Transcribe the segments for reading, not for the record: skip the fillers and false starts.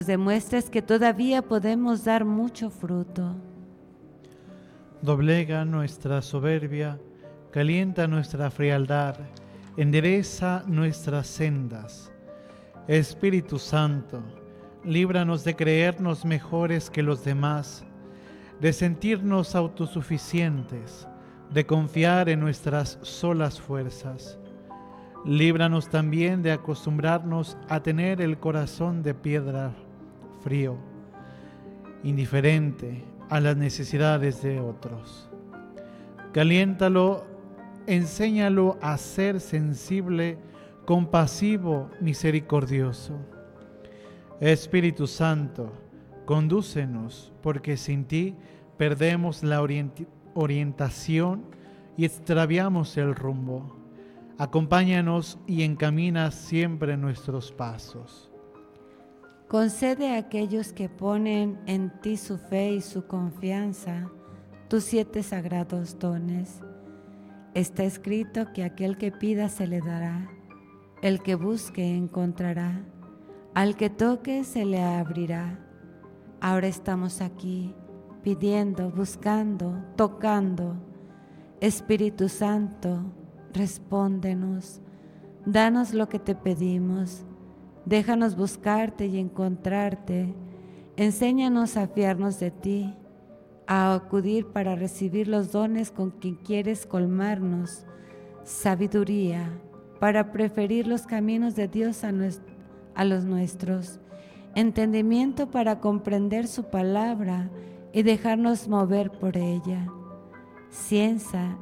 Demuestres que todavía podemos dar mucho fruto. Doblega nuestra soberbia, calienta nuestra frialdad, endereza nuestras sendas. Espíritu Santo, líbranos de creernos mejores que los demás, de sentirnos autosuficientes, de confiar en nuestras solas fuerzas. Líbranos también de acostumbrarnos a tener el corazón de piedra frío, indiferente a las necesidades de otros. Caliéntalo, enséñalo a ser sensible, compasivo, misericordioso. Espíritu Santo, condúcenos, porque sin ti perdemos la orientación y extraviamos el rumbo. Acompáñanos y encamina siempre nuestros pasos. Concede a aquellos que ponen en ti su fe y su confianza tus 7 sagrados dones. Está escrito que aquel que pida se le dará, el que busque encontrará, al que toque se le abrirá. Ahora estamos aquí, pidiendo, buscando, tocando. Espíritu Santo, respóndenos, danos lo que te pedimos. Déjanos buscarte y encontrarte. Enséñanos a fiarnos de ti, a acudir para recibir los dones con quien quieres colmarnos. Sabiduría para preferir los caminos de Dios a los nuestros. Entendimiento para comprender su palabra y dejarnos mover por ella. Ciencia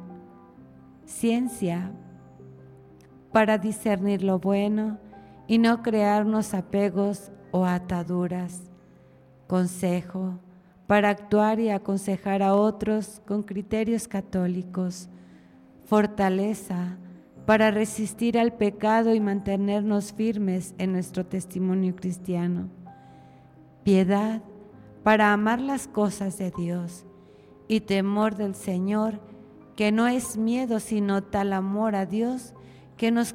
para discernir lo bueno y no crearnos apegos o ataduras. Consejo para actuar y aconsejar a otros con criterios católicos. Fortaleza para resistir al pecado y mantenernos firmes en nuestro testimonio cristiano. Piedad para amar las cosas de Dios y temor del Señor, que no es miedo sino tal amor a Dios que no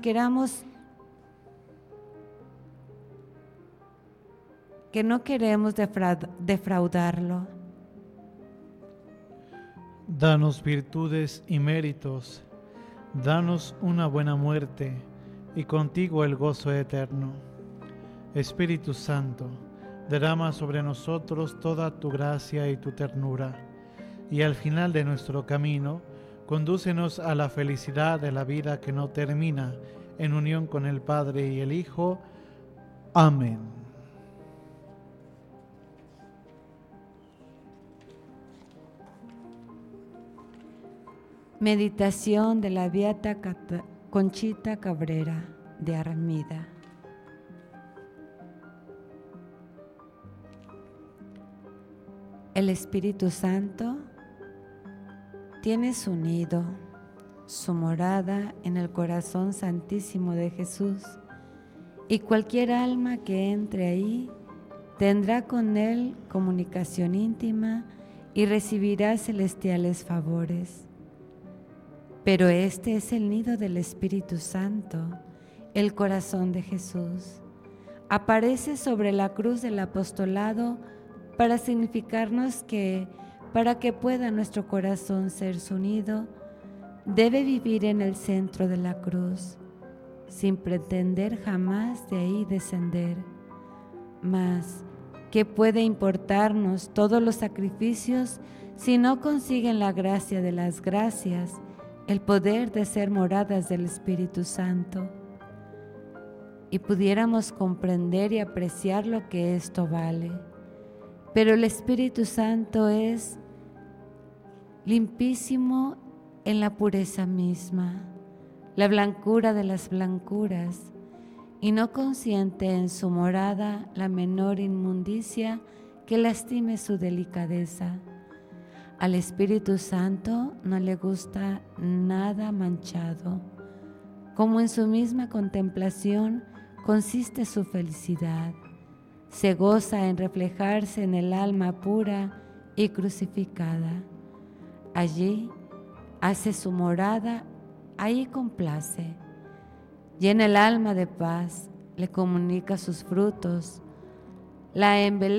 queremos defraudarlo. Danos virtudes y méritos, danos una buena muerte y contigo el gozo eterno. Espíritu Santo, derrama sobre nosotros toda tu gracia y tu ternura, y al final de nuestro camino, condúcenos a la felicidad de la vida que no termina, en unión con el Padre y el Hijo. Amén. Meditación de la Beata Conchita Cabrera de Armida. El Espíritu Santo tiene su nido, su morada en el corazón santísimo de Jesús, y cualquier alma que entre ahí tendrá con Él comunicación íntima y recibirá celestiales favores. Pero este es el nido del Espíritu Santo, el corazón de Jesús. Aparece sobre la cruz del apostolado para significarnos que, para que pueda nuestro corazón ser su nido, debe vivir en el centro de la cruz, sin pretender jamás de ahí descender. Mas, ¿qué puede importarnos todos los sacrificios si no consiguen la gracia de las gracias, el poder de ser moradas del Espíritu Santo? Y pudiéramos comprender y apreciar lo que esto vale. Pero el Espíritu Santo es limpísimo en la pureza misma, la blancura de las blancuras, y no consiente en su morada la menor inmundicia que lastime su delicadeza. Al Espíritu Santo no le gusta nada manchado, como en su misma contemplación consiste su felicidad. Se goza en reflejarse en el alma pura y crucificada. Allí hace su morada, ahí complace. Llena el alma de paz, le comunica sus frutos, la embeleza